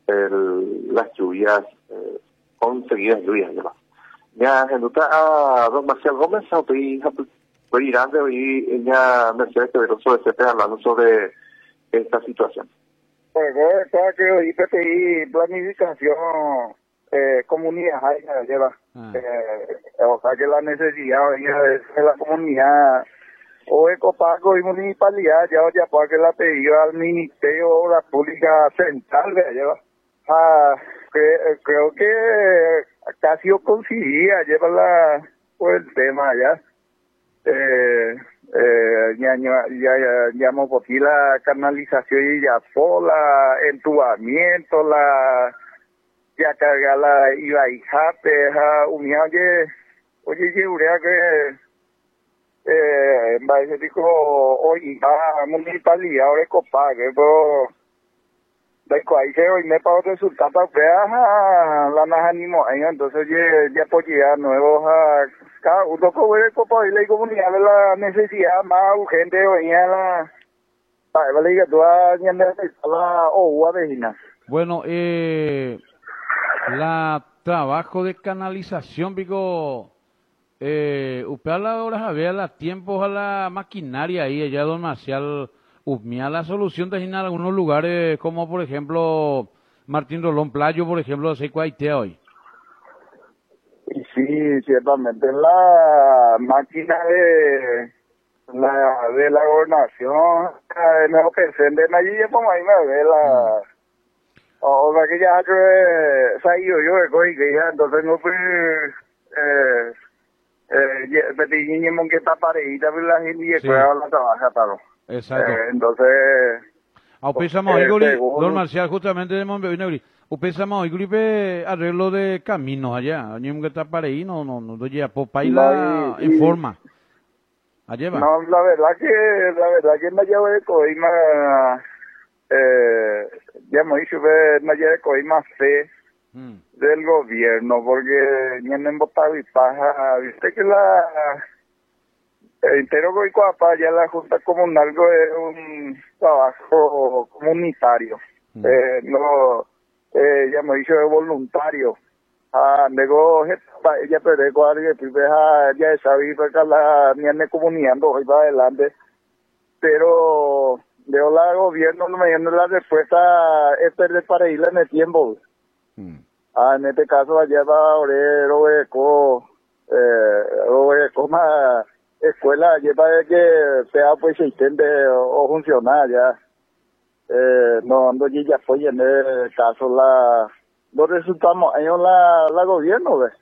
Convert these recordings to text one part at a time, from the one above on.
las lluvias, con seguidas lluvias. Ya, en a don Marcial Gómez, voy grande y ya Mercedes Peveroso de CP hablando sobre esta situación. Pues estaba que hoy PPI planificación comunidad lleva. O sea que la necesidad de la comunidad o Ecopaco y municipalidad ya porque la pedido al Ministerio de Obras Públicas Central lleva. Creo que casi coincidía lleva por el tema ya. Ya aquí la canalización y ya sola, entubamiento, ya carga la iba y jate, oye, que parece dijo hoy municipalidad ahora copague, pero ahí se hoy me pago resultados la nas ánimo entonces ya podía nuevos cada uno como el copa y la comunidad de la necesidad más urgente hoy la vale que tú la o vecina. Bueno, la trabajo de canalización, digo, usted a la hora había la tiempos a la maquinaria ahí, allá don Marcial, usmía la solución de en algunos lugares, como por ejemplo, Martín Rolón Playo, por ejemplo, de Secuaitea hoy. Y sí, ciertamente la máquina de la gobernación, no pensé en allí, como ahí me ve la... O sea que ya salió yo que ya entonces no fui petiguiño que está pareíta pero la gente y después la trabaja claro. Exacto. Entonces pensamos hoy don Marcial justamente de Montevideo pensamos hoy gripe arreglo de caminos allá ni que está pareí no ya popaila en forma allá va. No, la verdad que en la llave de Coima ya hemos dicho que en la llave de Coima fe del gobierno porque vienen botado y paja, viste que entero Coicoapa ya la Junta Comunal es un trabajo comunitario, no ya hemos dicho de voluntario. Luego ella perdió alguien ya sabía que la niña comunidad hoy va adelante, pero veo la gobierno no me dio la respuesta para ir en el tiempo. En este caso allá va Orero más escuela lleva que sea pues asistente o funcionar ya no ya apoya en el caso los resultados ellos la gobierno ¿ves?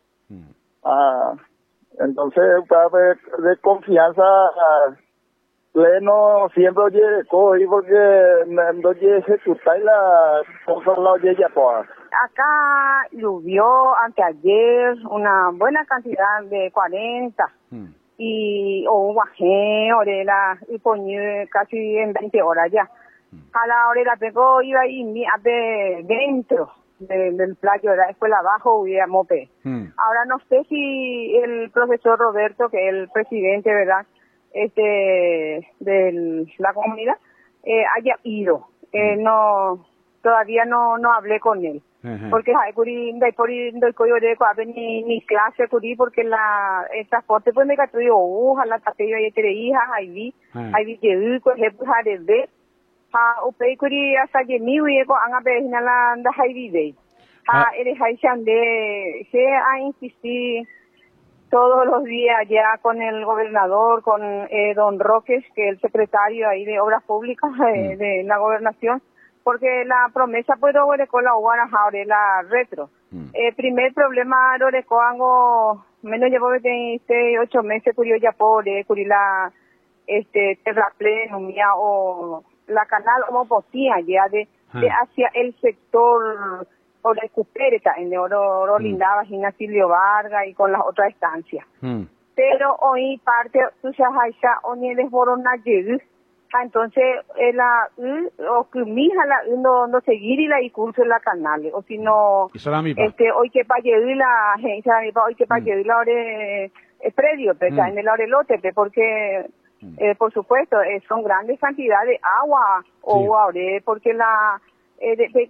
Entonces de confianza pleno siempre oye coge porque no oye ejecutar la cosa la oye ya pues. Acá llovió anteayer una buena cantidad de 40 y o bajé orela y poní casi en 20 horas ya. A la orela pegó iba y dentro del playo de la escuela abajo hubiera mope. Ahora no sé si el profesor Roberto, que es el presidente, ¿verdad? De la comunidad, haya ido. No, todavía no hablé con él. Porque ni clase porque el transporte pues me catuyo ojalá tapeyo y entre hijas ahí vi que pues de ver upei kuri hasta que mi hueco han a la anda ahí eres de se a insistir todos los días ya con el gobernador, con don Roques, que es el secretario ahí de Obras Públicas de la gobernación, porque la promesa pues Oreco la la retro. Primer problema Oreco hago menos llevo 8 meses curio ya por la terrapleno mía o la canal como potía ya de hacia el sector o recupere en oro lindaba Silvio Vargas y con las otras estancias. Pero hoy parte tu shahaisha o ni desborona entonces o que mi jala no seguir y la y curso en la canal o si no hoy que para la gente hoy que para la ore predio pero en el orelote porque por supuesto son grandes cantidades de agua o porque la